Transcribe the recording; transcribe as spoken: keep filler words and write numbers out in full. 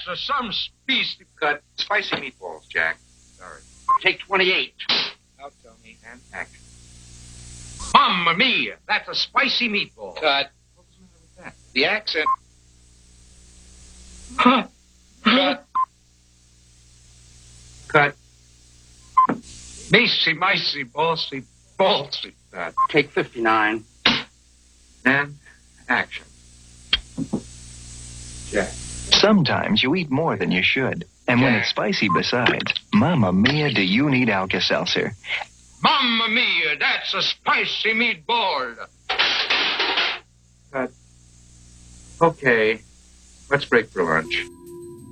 a some species. Cut. Spicy meatballs, Jack. Sorry. Take twenty-eight. Out, Tony. And action. Mamma mia, that's a spicy meatball. Cut. What was the matter with that? The accent. Cut. Cut. Missy, micey, bossy, ballsy. Cut. Take fifty-nine. And action. Jack. Sometimes you eat more than you should. And when Jack. it's spicy besides, Mamma Mia, do you need Alka-Seltzer? Mamma mia, that's a spicy meatball. Cut. Okay. Let's break for lunch.